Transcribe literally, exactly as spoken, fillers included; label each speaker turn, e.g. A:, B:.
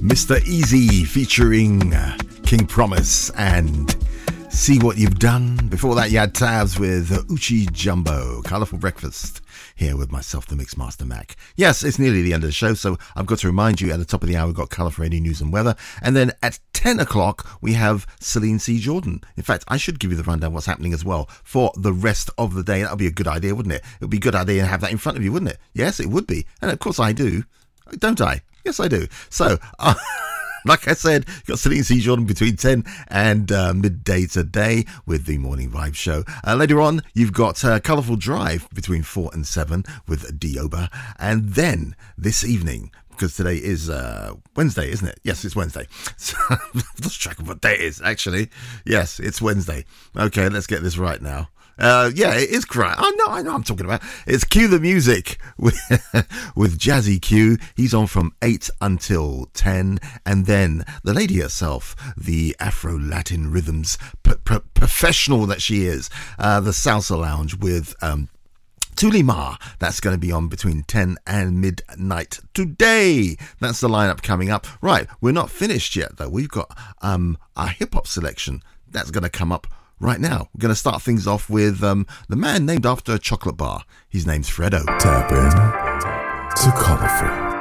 A: Mister Easy featuring King Promise and See What You've Done. Before that, you had Tabs with Uchi Jumbo. Colourful Breakfast here with myself, the Mixmaster Mac. Yes, it's nearly the end of the show, so I've got to remind you at the top of the hour, we've got Colourful Radio News and Weather. And then at ten o'clock, we have Celine C. Jordan. In fact, I should give you the rundown what's happening as well for the rest of the day. That would be a good idea, wouldn't it? It would be a good idea to have that in front of you, wouldn't it? Yes, it would be. And of course I do. Don't I? Yes, I do. So, uh, like I said, you've got Celine C. Jordan between ten and uh, midday today with the Morning Vibe Show. Uh, later on, you've got uh, Colourful Drive between four and seven with Dioba. And then this evening, because today is uh, Wednesday, isn't it? Yes, it's Wednesday. So, I've lost track of what day it is, actually. Yes, it's Wednesday. Okay, let's get this right now. Uh, yeah, it is correct. I know, I know I'm talking about. It's Q the Music with, with Jazzy Q. He's on from eight until ten. And then the lady herself, the Afro-Latin rhythms p- p- professional that she is, uh, the Salsa Lounge with um, Tuli Ma. That's going to be on between ten and midnight today. That's the lineup coming up. Right, we're not finished yet, though. We've got um, our hip-hop selection that's going to come up right now. We're going to start things off with um, the man named after a chocolate bar. His name's Fredo.
B: Tap in to Colourful.